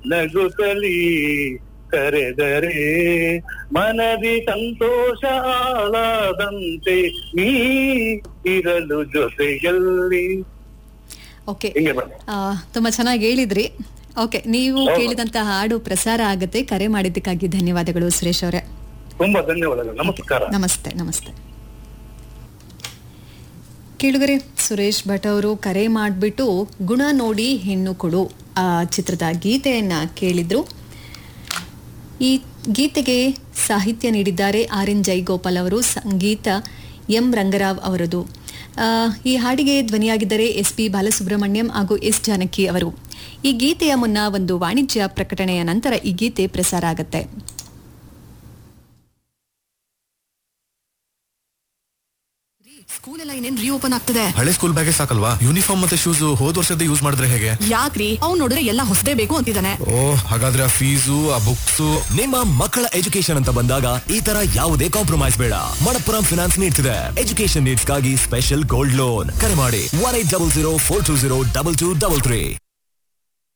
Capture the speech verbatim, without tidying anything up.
ನಗುತ್ತಲಿ ಕರೆದರೆ ಮನದಿ ಸಂತೋಷ ಆಳದಂತೆ ನೀ ಇರಲು ಜೊತೆಯಲ್ಲಿ. ಓಕೆ, ಹಿಂಗೆ ಬನ್ನಿ. ತುಂಬಾ ಚೆನ್ನಾಗಿ ಹೇಳಿದ್ರಿ. ಓಕೆ, ನೀವು ಕೇಳಿದಂತಹ ಹಾಡು ಪ್ರಸಾರ ಆಗತ್ತೆ. ಕರೆ ಮಾಡಿದ್ದಕ್ಕಾಗಿ ಧನ್ಯವಾದಗಳು ಸುರೇಶ್ ಅವರೇ. ತುಂಬಾ ಧನ್ಯವಾದಗಳು. ನಮಸ್ಕಾರ. ನಮಸ್ತೆ ನಮಸ್ತೆ. ಕೇಳುಗರೆ, ಸುರೇಶ್ ಭಟ್ ಅವರು ಕರೆ ಮಾಡಿಬಿಟ್ಟು ಗುಣ ನೋಡಿ ಹೆಣ್ಣು ಕೊಡು ಆ ಚಿತ್ರದ ಗೀತೆಯನ್ನ ಕೇಳಿದ್ರು. ಈ ಗೀತೆಗೆ ಸಾಹಿತ್ಯ ನೀಡಿದ್ದಾರೆ ಆರ್ ಎನ್ ಜೈಗೋಪಾಲ್ ಅವರು, ಸಂಗೀತ ಎಂ ರಂಗರಾವ್ ಅವರದು. ಈ ಹಾಡಿಗೆ ಧ್ವನಿಯಾಗಿದ್ದರೆ ಎಸ್ ಪಿ ಬಾಲಸುಬ್ರಹ್ಮಣ್ಯಂ ಹಾಗೂ ಎಸ್ ಜಾನಕಿ ಅವರು. ಈ ಗೀತೆಯ ಮುನ್ನ ಒಂದು ವಾಣಿಜ್ಯ ಪ್ರಕಟಣೆಯ ನಂತರ ಈ ಗೀತೆ ಪ್ರಸಾರ ಆಗತ್ತೆ. ಸ್ಕೂಲ್ ಎಲ್ಲ ಇನ್ನೇನ್ ರೀಓಪನ್ ಆಗ್ತದೆ. ಹಳೆ ಸ್ಕೂಲ್ ಬ್ಯಾಗೇ ಸಾಕಲ್ವಾ? ಯೂನಿಫಾರ್ಮ್ ಮತ್ತೆ ಶೂಸ್ ಹೋದ್ ವರ್ಷದ ಯೂಸ್ ಮಾಡಿದ್ರೆ ಹೇಗೆ? ಯಾಕ್ರಿ, ಅವ್ನು ನೋಡಿದ್ರೆ ಎಲ್ಲ ಹೊಸದೇ ಬೇಕು ಅಂತಿದ್ದಾನೆ. ಓ, ಹಾಗಾದ್ರೆ ಆ ಫೀಸು ಆ ಬುಕ್ಸ್. ನಿಮ್ಮ ಮಕ್ಕಳ ಎಜುಕೇಶನ್ ಅಂತ ಬಂದಾಗ ಈ ತರ ಯಾವುದೇ ಕಾಂಪ್ರಮೈಸ್ ಬೇಡ. ಮಣಪ್ಪುರಂ ಫಿನಾನ್ಸ್ ನೀಡ್ತಿದೆ ಎಜುಕೇಶನ್ ನೀಡ್ಸ್ ಗಾಗಿ ಸ್ಪೆಷಲ್ ಗೋಲ್ಡ್ ಲೋನ್. ಕರೆ ಮಾಡಿ one eight double zero four two zero double two double three.